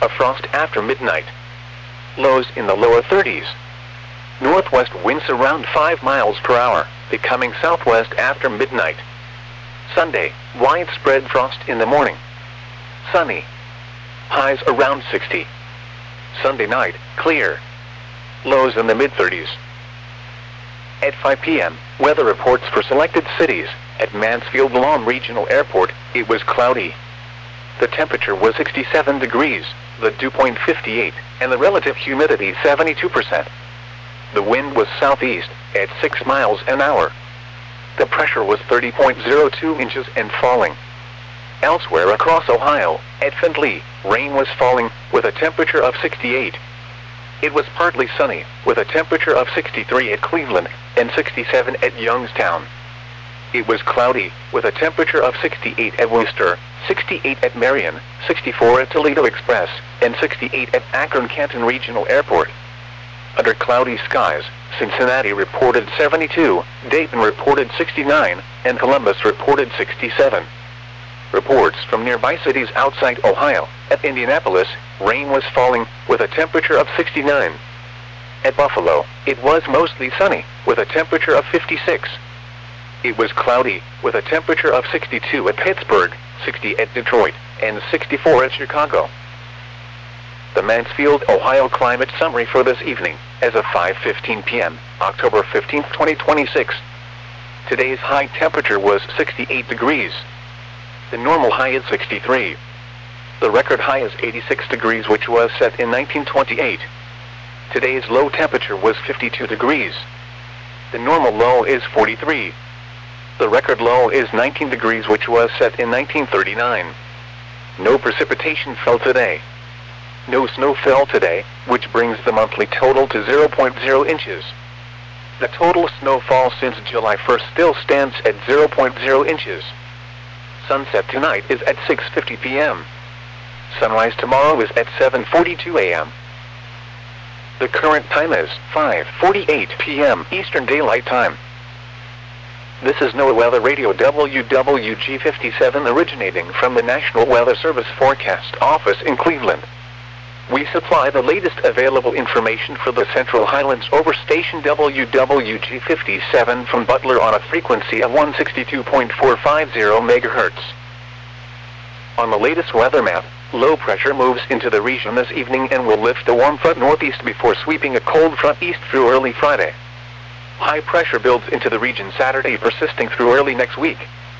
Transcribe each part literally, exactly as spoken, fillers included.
of frost after midnight. Lows in the lower thirties. Northwest winds around five miles per hour, becoming southwest after midnight. Sunday, widespread frost in the morning. Sunny. Highs around sixty. Sunday night, clear. Lows in the mid thirties. At five p m, weather reports for selected cities. At Mansfield Lawn Regional Airport, it was cloudy. The temperature was sixty-seven degrees, the dew point fifty-eight, and the relative humidity seventy-two percent. The wind was southeast, at six miles an hour. The pressure was thirty point zero two inches and falling. Elsewhere across Ohio, at Findlay, rain was falling, with a temperature of sixty-eight. It was partly sunny, with a temperature of sixty-three at Cleveland, and sixty-seven at Youngstown. It was cloudy, with a temperature of sixty-eight at Worcester, sixty-eight at Marion, sixty-four at Toledo Express, and sixty-eight at Akron-Canton Regional Airport. Under cloudy skies, Cincinnati reported seventy-two, Dayton reported sixty-nine, and Columbus reported sixty-seven. Reports from nearby cities outside Ohio. At Indianapolis, rain was falling, with a temperature of sixty-nine. At Buffalo, it was mostly sunny, with a temperature of fifty-six. It was cloudy, with a temperature of sixty-two at Pittsburgh, sixty at Detroit, and sixty-four at Chicago. The Mansfield, Ohio climate summary for this evening, as of five fifteen p m, October fifteenth, twenty twenty-six. Today's high temperature was sixty-eight degrees. The normal high is sixty-three. The record high is eighty-six degrees, which was set in nineteen twenty-eight. Today's low temperature was fifty-two degrees. The normal low is forty-three. The record low is nineteen degrees, which was set in nineteen thirty-nine. No precipitation fell today. No snow fell today, which brings the monthly total to zero point zero inches. The total snowfall since July first still stands at zero point zero inches. Sunset tonight is at six fifty p m Sunrise tomorrow is at seven forty-two a m The current time is five forty-eight p m Eastern Daylight Time. This is NOAA Weather Radio W W G fifty-seven, originating from the National Weather Service Forecast Office in Cleveland. We supply the latest available information for the Central Highlands over station W W G fifty-seven from Butler on a frequency of one sixty-two point four five zero megahertz. On the latest weather map, low pressure moves into the region this evening and will lift a warm front northeast before sweeping a cold front east through early Friday. High pressure builds into the region Saturday, persisting through early next week.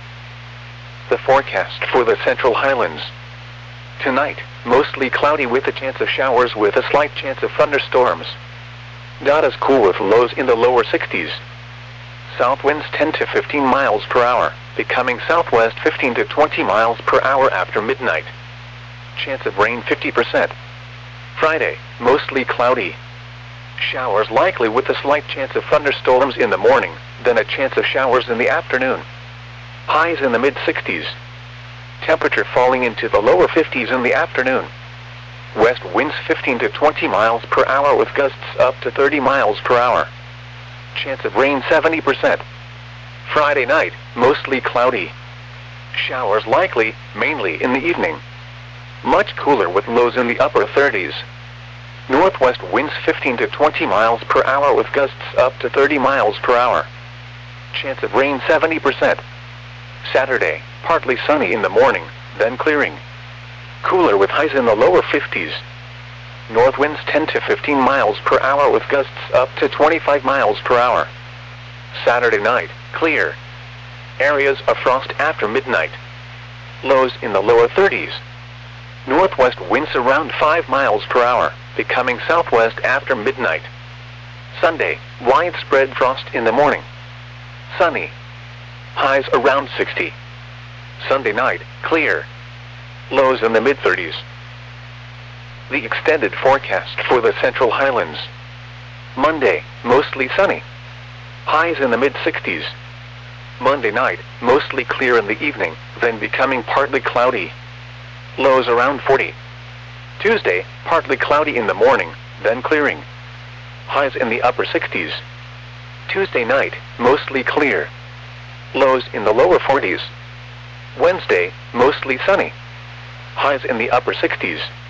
The forecast for the Central Highlands. Tonight, mostly cloudy with a chance of showers with a slight chance of thunderstorms. Dot is cool with lows in the lower sixties. South winds ten to fifteen miles per hour, becoming southwest fifteen to twenty miles per hour after midnight. Chance of rain fifty percent. Friday, mostly cloudy. Showers likely with a slight chance of thunderstorms in the morning, then a chance of showers in the afternoon. Highs in the mid sixties. Temperature falling into the lower fifties in the afternoon. West winds fifteen to twenty miles per hour with gusts up to thirty miles per hour. Chance of rain seventy percent. Friday night, mostly cloudy. Showers likely, mainly in the evening. Much cooler with lows in the upper thirties. Northwest winds fifteen to twenty miles per hour with gusts up to thirty miles per hour. Chance of rain seventy percent. Saturday, partly sunny in the morning, then clearing. Cooler with highs in the lower fifties. North winds ten to fifteen miles per hour with gusts up to twenty-five miles per hour. Saturday night, clear. Areas of frost after midnight. Lows in the lower thirties. Northwest winds around five miles per hour, becoming southwest after midnight. Sunday, widespread frost in the morning. Sunny. Highs around sixty. Sunday night, clear. Lows in the mid thirties. The extended forecast for the Central Highlands. Monday, mostly sunny. Highs in the mid sixties. Monday night, mostly clear in the evening, then becoming partly cloudy. Lows around forty. Tuesday, partly cloudy in the morning, then clearing. Highs in the upper sixties. Tuesday night, mostly clear. Lows in the lower forties. Wednesday, mostly sunny. Highs in the upper sixties.